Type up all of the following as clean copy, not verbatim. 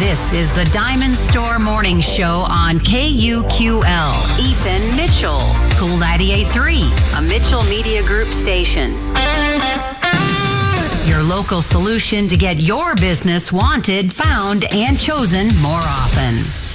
This is the Diamond Store Morning Show on KUQL. Ethan Mitchell, Cool 98.3, a Mitchell Media Group station. Your local solution to get your business wanted, found, and chosen more often.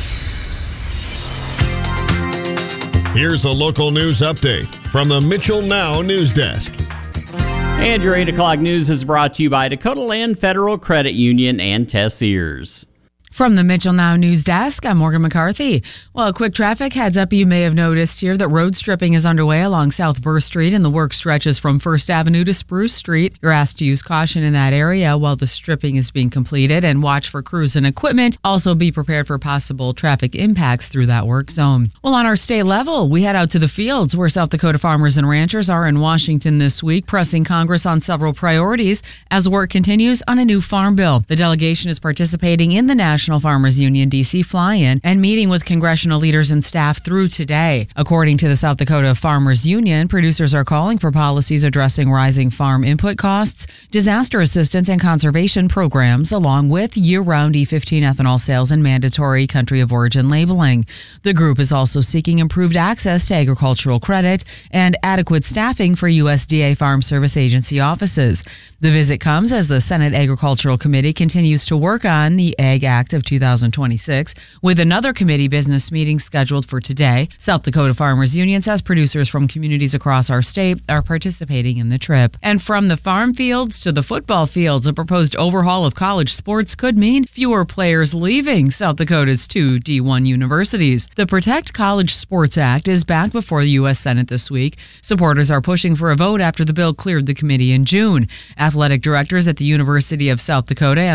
Here's a local news update from the Mitchell Now News Desk. And your 8 o'clock news is brought to you by Dakota Land Federal Credit Union and Tessiers. From the Mitchell Now News Desk, I'm Morgan McCarthy. Well, a quick traffic heads up. You may have noticed here that road stripping is underway along South Burr Street, and the work stretches from First Avenue to Spruce Street. You're asked to use caution in that area while the stripping is being completed, and watch for crews and equipment. Also be prepared for possible traffic impacts through that work zone. Well, on our state level, we head out to the fields where South Dakota farmers and ranchers are in Washington this week, pressing Congress on several priorities as work continues on a new farm bill. The delegation is participating in the National Farmers Union D.C. fly-in and meeting with congressional leaders and staff through today. According to the South Dakota Farmers Union, producers are calling for policies addressing rising farm input costs, disaster assistance and conservation programs, along with year-round E15 ethanol sales and mandatory country of origin labeling. The group is also seeking improved access to agricultural credit and adequate staffing for USDA Farm Service Agency offices. The visit comes as the Senate Agricultural Committee continues to work on the Ag Act of 2026, with another committee business meeting scheduled for today. South Dakota Farmers Union says producers from communities across our state are participating in the trip. And from the farm fields to the football fields, a proposed overhaul of college sports could mean fewer players leaving South Dakota's two D1 universities. The Protect College Sports Act is back before the U.S. Senate this week. Supporters are pushing for a vote after the bill cleared the committee in June. Athletic directors at the University of South Dakota